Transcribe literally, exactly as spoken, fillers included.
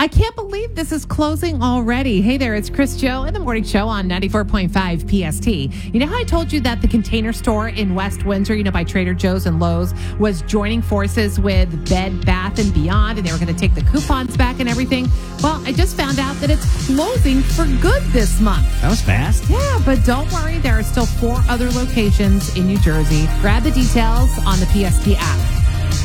I can't believe this is closing already. Hey there, it's Chris Joe in the Morning Show on ninety-four point five P S T. You know how I told you that the Container Store in West Windsor, you know, by Trader Joe's and Lowe's, was joining forces with Bed Bath and Beyond, and they were going to take the coupons back and everything? Well, I just found out that it's closing for good this month. That was fast. Yeah, but don't worry, there are still four other locations in New Jersey. Grab the details on the P S T app.